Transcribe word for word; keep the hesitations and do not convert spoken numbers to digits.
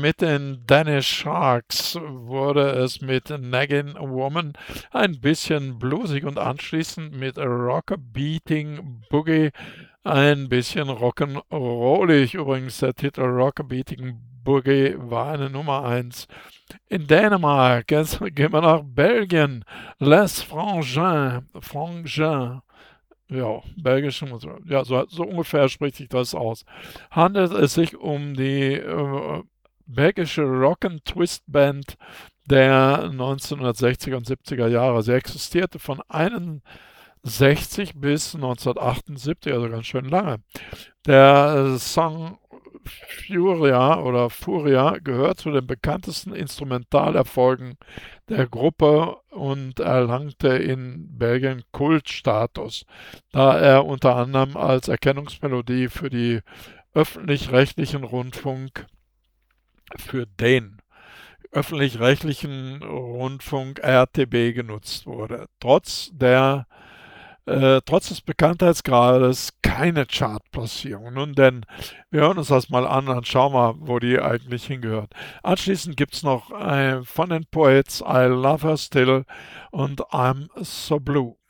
mit den Danish Sharks wurde es mit Naggin' Woman ein bisschen bluesig und anschließend mit Rock-Beating Boogie ein bisschen rock'n'rollig. Übrigens, der Titel Rock-Beating Boogie war eine Nummer eins. In Dänemark, jetzt gehen wir nach Belgien. Les Frangins, Frangins, ja, belgische Musik. Ja, so, so ungefähr spricht sich das aus. Handelt es sich um die äh, belgische Rock-and-Twist-Band der neunzehnhundertsechziger und siebziger Jahre. Sie existierte von einundsechzig bis neunzehnhundertachtundsiebzig, also ganz schön lange. Der äh, Song Furia oder Furia gehört zu den bekanntesten Instrumentalerfolgen der Gruppe und erlangte in Belgien Kultstatus, da er unter anderem als Erkennungsmelodie für die öffentlich-rechtlichen Rundfunk, für den öffentlich-rechtlichen Rundfunk R T B genutzt wurde. Trotz der äh, trotz des Bekanntheitsgrades keine Chartplatzierung. Nun denn, wir hören uns das mal an und schauen mal, wo die eigentlich hingehört. Anschließend gibt es noch äh, von den Poets I Love Her Still und I'm So Blue.